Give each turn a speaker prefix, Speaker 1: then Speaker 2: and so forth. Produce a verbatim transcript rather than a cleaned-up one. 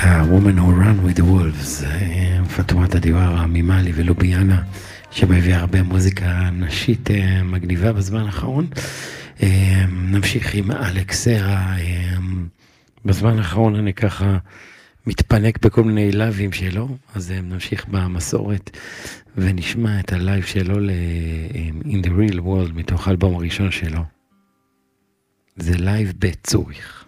Speaker 1: ה-Woman Who Run With The Wolves, פטומת הדיואר, מימלי ולוביאנה, שמביאה הרבה מוזיקה נשית מגניבה בזמן האחרון. נמשיך עם אלכסרה. בזמן האחרון אני ככה מתפנק בכל מיני לייבים שלו, אז נמשיך במסורת ונשמע את הלייב שלו ל-In The Real World מתוך האלבום הראשון שלו. זה לייב בצוריך.